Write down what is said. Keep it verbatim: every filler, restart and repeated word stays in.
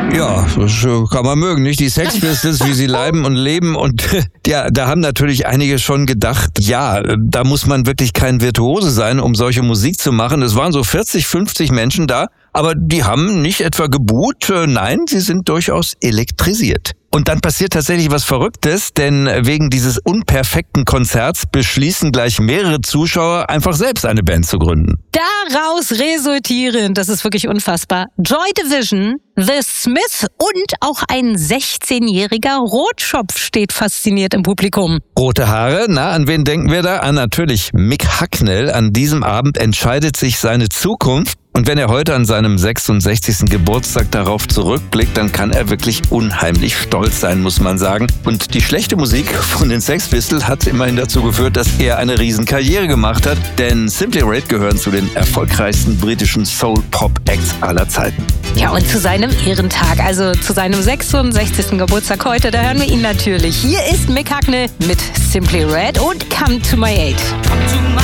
Ja, das kann man mögen, nicht? Die Sex Pistols, wie sie leiben und leben. Und ja, da haben natürlich einige schon gedacht, ja, da muss man wirklich kein Virtuose sein, um solche Musik zu machen. Es waren so vierzig, fünfzig Menschen da, aber die haben nicht etwa gebuht. Nein, sie sind durchaus elektrisiert. Und dann passiert tatsächlich was Verrücktes, denn wegen dieses unperfekten Konzerts beschließen gleich mehrere Zuschauer, einfach selbst eine Band zu gründen. Daraus resultierend, das ist wirklich unfassbar, Joy Division, The Smiths und auch ein sechzehnjähriger Rotschopf steht fasziniert im Publikum. Rote Haare, na, an wen denken wir da? An natürlich Mick Hucknall. An diesem Abend entscheidet sich seine Zukunft. Und wenn er heute an seinem sechsundsechzigsten Geburtstag darauf zurückblickt, dann kann er wirklich unheimlich stolz sein, muss man sagen. Und die schlechte Musik von den Sex Pistols hat immerhin dazu geführt, dass er eine Riesenkarriere gemacht hat. Denn Simply Red gehören zu den erfolgreichsten britischen Soul-Pop-Acts aller Zeiten. Ja, und zu seinem Ehrentag, also zu seinem sechsundsechzigsten Geburtstag heute, da hören wir ihn natürlich. Hier ist Mick Hucknall mit Simply Red und Come to My Aid.